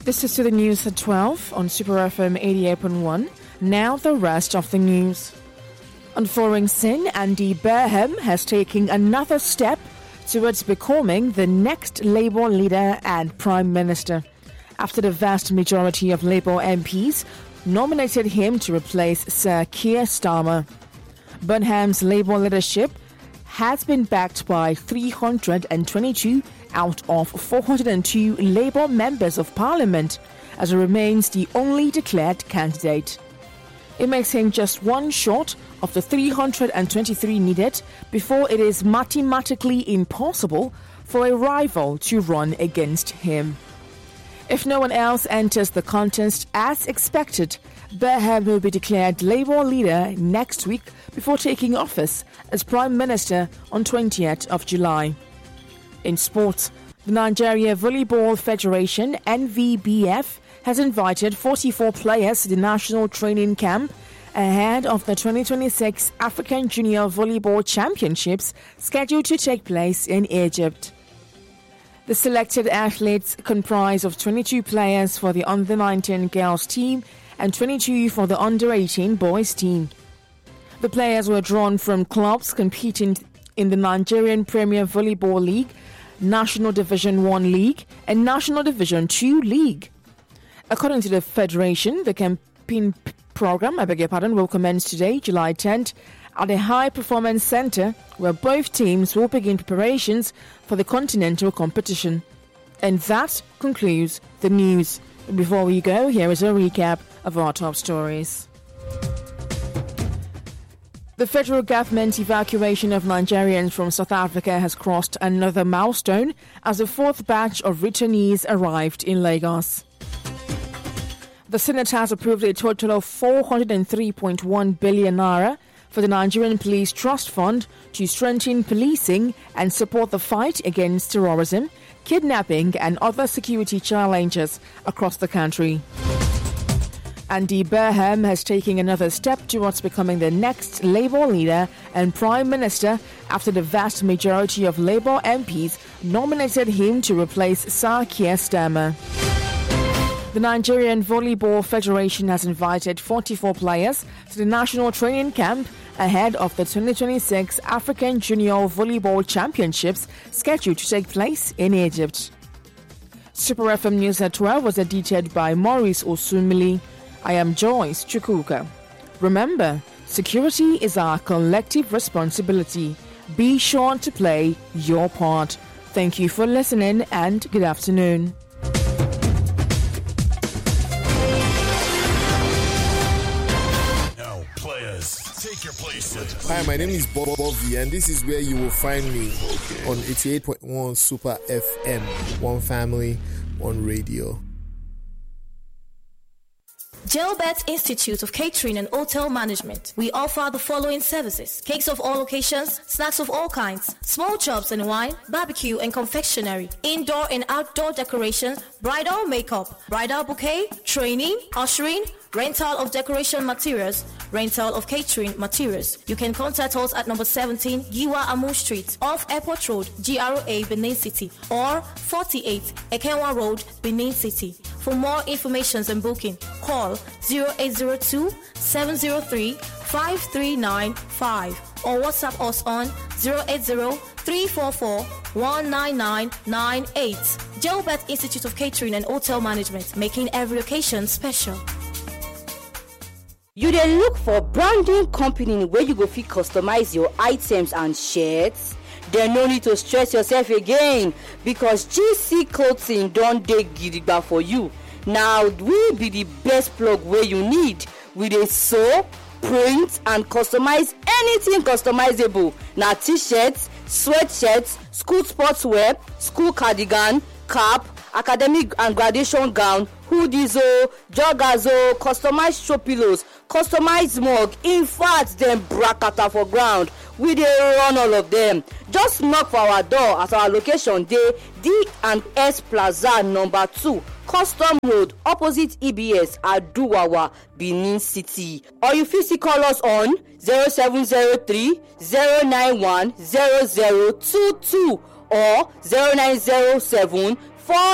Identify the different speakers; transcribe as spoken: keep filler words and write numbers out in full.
Speaker 1: This is to the news at twelve on Super F M eighty-eight point one. Now the rest of the news. On foreign sin, Andy Burnham has taken another step towards becoming the next Labour leader and Prime Minister, after the vast majority of Labour M Ps nominated him to replace Sir Keir Starmer. Burnham's Labour leadership has been backed by three hundred twenty-two out of four hundred two Labour members of Parliament, as he remains the only declared candidate. It makes him just one short of the three hundred twenty-three needed before it is mathematically impossible for a rival to run against him. If no one else enters the contest as expected, Burnham will be declared Labour leader next week before taking office as Prime Minister on twentieth of July. In sports, the Nigeria Volleyball Federation N V B F has invited forty-four players to the national training camp ahead of the twenty twenty-six African Junior Volleyball Championships scheduled to take place in Egypt. The selected athletes comprise of twenty-two players for the under nineteen girls team and twenty-two for the under eighteen boys team. The players were drawn from clubs competing in the Nigerian Premier Volleyball League, National Division one League, and National Division two League. According to the Federation, the campaign p- program, I beg your pardon, will commence today, July tenth, at the High Performance Center, where both teams will begin preparations for the continental competition. And that concludes the news. Before we go, here is a recap of our top stories. The federal government's evacuation of Nigerians from South Africa has crossed another milestone as the fourth batch of returnees arrived in Lagos. The Senate has approved a total of four hundred three point one billion naira for the Nigerian Police Trust Fund to strengthen policing and support the fight against terrorism, kidnapping and other security challenges across the country. Andy Burnham has taken another step towards becoming the next Labour leader and Prime Minister after the vast majority of Labour M Ps nominated him to replace Sir Keir Starmer. The Nigerian Volleyball Federation has invited forty-four players to the national training camp ahead of the twenty twenty-six African Junior Volleyball Championships scheduled to take place in Egypt. Super F M News at twelve was edited by Maurice Osumili. I am Joyce Chukuka. Remember, security is our collective responsibility. Be sure to play your part. Thank you for listening and good afternoon.
Speaker 2: Now, players, take your places.
Speaker 3: Hi, my name is Bob Bobby, and this is where you will find me okay. on eighty-eight point one Super F M. One family, one radio.
Speaker 4: Jailbird Institute of Catering and Hotel Management. We offer the following services: cakes of all occasions, snacks of all kinds, small chops and wine, barbecue and confectionery, indoor and outdoor decorations, bridal makeup, bridal bouquet, training, ushering, rental of decoration materials, rental of catering materials. You can contact us at number seventeen Giwa Amu Street, off Airport Road, G R A, Benin City, or forty-eight Ekenwa Road, Benin City. For more information and booking, call zero eight zero two, seven zero three, five three nine five or WhatsApp us on zero eight zero, three four four, one nine nine nine eight. Jailbird Institute of Catering and Hotel Management, making every occasion special.
Speaker 5: You dey look for branding company where you go fit customize your items and shirts? Then no need to stress yourself again, because G C Clothing don dey gidigba for you. Now we be the best plug where you need. We dey sew, print and customize anything customizable. Na t-shirts, sweatshirts, school sportswear, school cardigan, cap, academic and graduation gown, hoodies, oh, joggers, oh, customized throw pillows, customized mug. In fact, them brackata for ground. We dey run all of them. Just knock for our door at our location dey D and S Plaza number two, Custom Road, opposite E B S, Aduwawa, Benin City. Or you fit call us on zero seven zero three, zero nine one, zero zero two two or zero nine zero seven, four